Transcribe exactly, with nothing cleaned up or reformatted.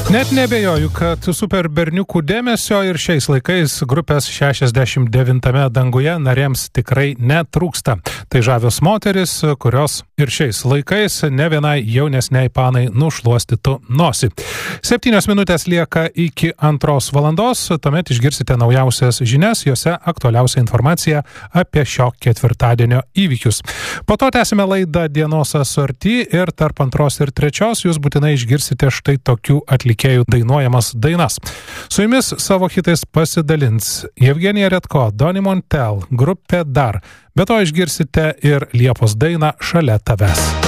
Net nebejoju, kad super berniukų dėmesio ir šiais laikais grupės šešiasdešimt devintame danguje narėms tikrai netrūksta. Tai žavios moteris, kurios ir šiais laikais ne vienai jaunesniai panai nušluostytų nosį. Septynios minutės lieka iki antros valandos, tuomet išgirsite naujausias žinias, jose aktualiausia informacija apie šio ketvirtadienio įvykius. Po to tęsime laidą Dienos asorti ir tarp antros ir trečios jūs būtinai išgirsite štai tokių atlikėjų dainuojamas dainas. Su jumis savo hitais pasidalins Jevgenija Redko, Doni Montel, grupė Dar. Be to išgirsite ir Liepos dainą Šalia tavęs.